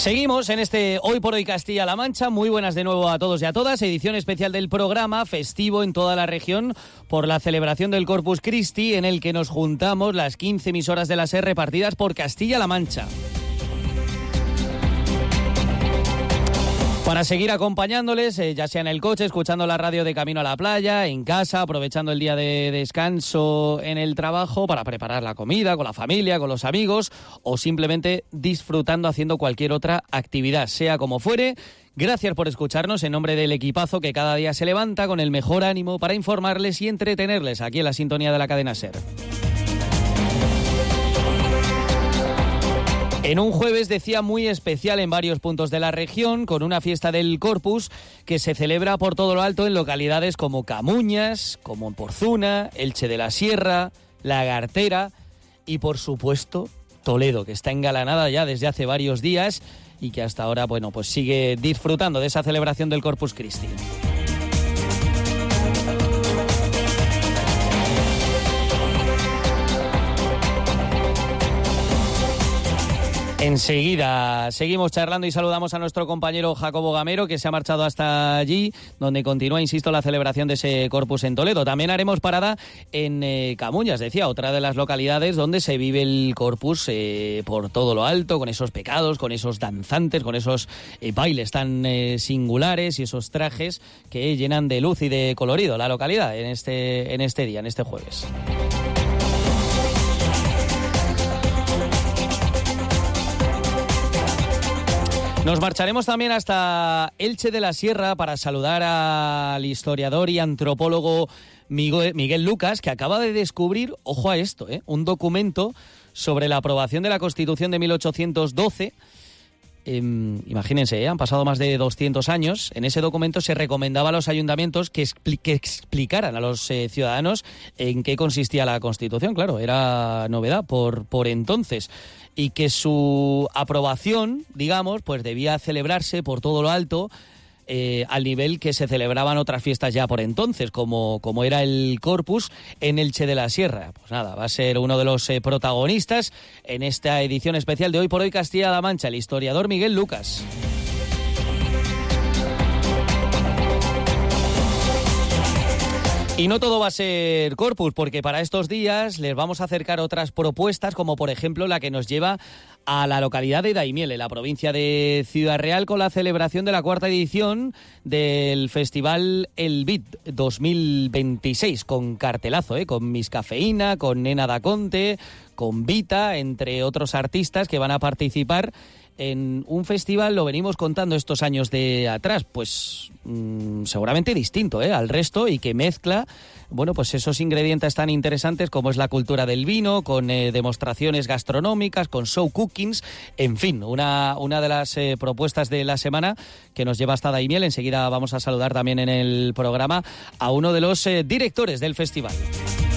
Seguimos en este Hoy por Hoy Castilla-La Mancha. Muy buenas de nuevo a todos y a todas. Edición especial del programa, festivo en toda la región por la celebración del Corpus Christi, en el que nos juntamos las 15 emisoras de la SER repartidas por Castilla-La Mancha. Para seguir acompañándoles, ya sea en el coche, escuchando la radio de camino a la playa, en casa, aprovechando el día de descanso en el trabajo para preparar la comida con la familia, con los amigos o simplemente disfrutando haciendo cualquier otra actividad, sea como fuere. Gracias por escucharnos en nombre del equipazo que cada día se levanta con el mejor ánimo para informarles y entretenerles aquí en la sintonía de la cadena SER. En un jueves, decía, muy especial en varios puntos de la región, con una fiesta del Corpus que se celebra por todo lo alto en localidades como Camuñas, como Porzuna, Elche de la Sierra, Lagartera y, por supuesto, Toledo, que está engalanada ya desde hace varios días y que hasta ahora, bueno, pues sigue disfrutando de esa celebración del Corpus Christi. Enseguida seguimos charlando y saludamos a nuestro compañero Jacobo Gamero, que se ha marchado hasta allí, donde continúa, insisto, la celebración de ese Corpus en Toledo. También haremos parada en Camuñas, decía, otra de las localidades donde se vive el Corpus por todo lo alto, con esos pecados, con esos danzantes, con esos bailes tan singulares y esos trajes que llenan de luz y de colorido la localidad en este día, en este jueves. Nos marcharemos también hasta Elche de la Sierra para saludar al historiador y antropólogo Miguel Lucas, que acaba de descubrir, ojo a esto, un documento sobre la aprobación de la Constitución de 1812. Imagínense, han pasado más de 200 años. En ese documento se recomendaba a los ayuntamientos que explicaran a los ciudadanos en qué consistía la Constitución. Claro, era novedad por entonces. Y que su aprobación, digamos, pues debía celebrarse por todo lo alto, al nivel que se celebraban otras fiestas ya por entonces, como era el Corpus en Elche de la Sierra. Pues nada, va a ser uno de los protagonistas en esta edición especial de Hoy por Hoy Castilla-La Mancha, el historiador Miguel Lucas. Y no todo va a ser Corpus, porque para estos días les vamos a acercar otras propuestas, como por ejemplo la que nos lleva a la localidad de Daimiel, en la provincia de Ciudad Real, con la celebración de la 4ª edición del Festival El Vid 2026, con cartelazo, con Miss Cafeína, con Nena da Conte, con Vita, entre otros artistas que van a participar en un festival, lo venimos contando estos años de atrás, pues seguramente distinto al resto, y que mezcla, bueno, pues esos ingredientes tan interesantes como es la cultura del vino, con demostraciones gastronómicas, con show cookings, en fin, una de las propuestas de la semana que nos lleva hasta Daimiel. Enseguida vamos a saludar también en el programa a uno de los directores del festival.